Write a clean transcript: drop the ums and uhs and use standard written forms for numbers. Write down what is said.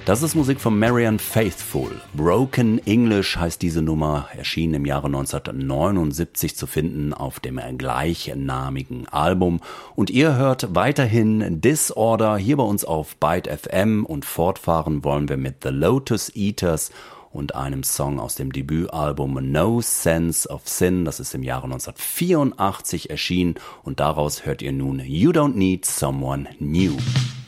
Das ist Musik von Marianne Faithfull. Broken English heißt diese Nummer, erschien im Jahre 1979 zu finden auf dem gleichnamigen Album. Und ihr hört weiterhin Disorder hier bei uns auf Byte FM und fortfahren wollen wir mit The Lotus Eaters und einem Song aus dem Debütalbum No Sense of Sin. Das ist im Jahre 1984 erschienen und daraus hört ihr nun You Don't Need Someone New.